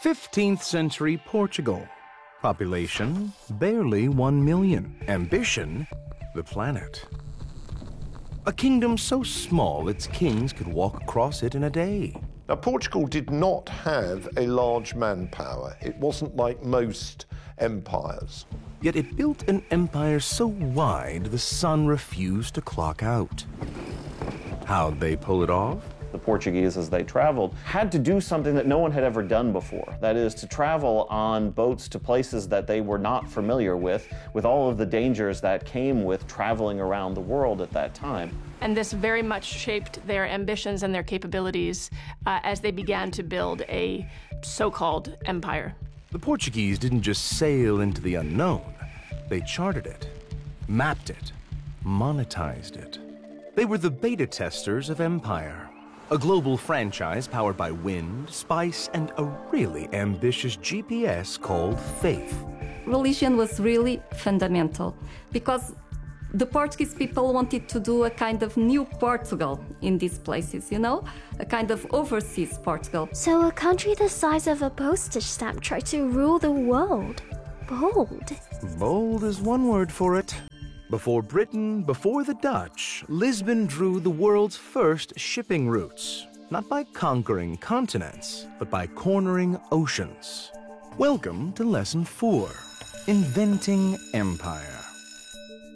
15th century Portugal. Population, barely 1 million. Ambition, the planet. A kingdom so small its kings could walk across it in a day. Now, Portugal did not have a large manpower. It wasn't like most empires. Yet it built an empire so wide the sun refused to clock out. How'd they pull it off? The Portuguese, as they traveled, had to do something that no one had ever done before. That is, to travel on boats to places that they were not familiar with all of the dangers that came with traveling around the world at that time. And this very much shaped their ambitions and their capabilities as they began to build a so-called empire. The Portuguese didn't just sail into the unknown. They charted it, mapped it, monetized it. They were the beta testers of empire. A global franchise powered by wind, spice, and a really ambitious GPS called Faith. Religion was really fundamental because the Portuguese people wanted to do a kind of new Portugal in these places, you know? A kind of overseas Portugal. So a country the size of a postage stamp tried to rule the world. Bold. Bold is one word for it. Before Britain, before the Dutch, Lisbon drew the world's first shipping routes. Not by conquering continents, but by cornering oceans. Welcome to Lesson 4, Inventing Empire.